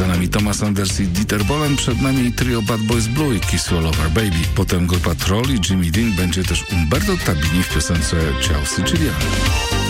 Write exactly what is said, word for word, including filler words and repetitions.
Za nami Thomas Anders i Dieter Bohlen, przed nami trio Bad Boys Blue i Kiss All Over Baby. Potem grupa Troll i Jimmy Dean, będzie też Umberto Tabini w piosence Ciao Siciliano.